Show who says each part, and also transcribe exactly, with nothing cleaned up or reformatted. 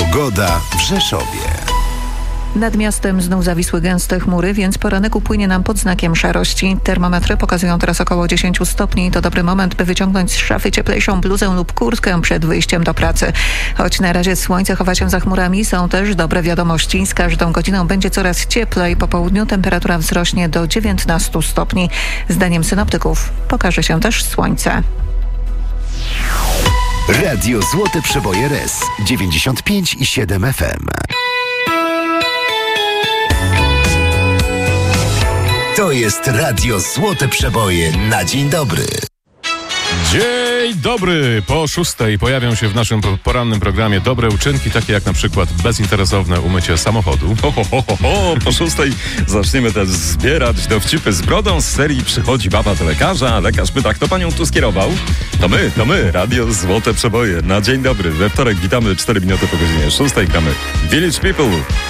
Speaker 1: Pogoda w Rzeszowie.
Speaker 2: Nad miastem znów zawisły gęste chmury, więc poranek upłynie nam pod znakiem szarości. Termometry pokazują teraz około dziesięć stopni. To dobry moment, by wyciągnąć z szafy cieplejszą bluzę lub kurtkę przed wyjściem do pracy. Choć na razie słońce chowa się za chmurami, są też dobre wiadomości. Z każdą godziną będzie coraz cieplej. Po południu temperatura wzrośnie do dziewiętnastu stopni. Zdaniem synoptyków pokaże się też słońce.
Speaker 1: Radio Złote Przeboje R E S dziewięćdziesiąt pięć i siedem F M. To jest Radio Złote Przeboje na dzień dobry.
Speaker 3: Dzień dobry! Po szóstej pojawią się w naszym porannym programie dobre uczynki, takie jak na przykład bezinteresowne umycie samochodu.
Speaker 4: Ho, ho, ho, ho, ho. Po szóstej zaczniemy też zbierać dowcipy z brodą z serii Przychodzi baba do lekarza, a lekarz pyta, kto panią tu skierował? To my, to my, Radio Złote Przeboje na dzień dobry. We wtorek witamy cztery minuty po godzinie szóstej, gramy Village People.